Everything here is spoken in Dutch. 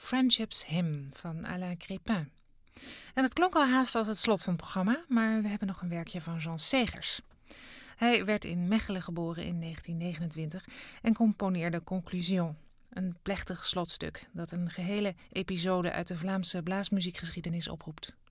Friendship's Hymn van Alain Crépin. En het klonk al haast als het slot van het programma, maar we hebben nog een werkje van Jean Segers. Hij werd in Mechelen geboren in 1929 en componeerde Conclusion, een plechtig slotstuk dat een gehele episode uit de Vlaamse blaasmuziekgeschiedenis oproept.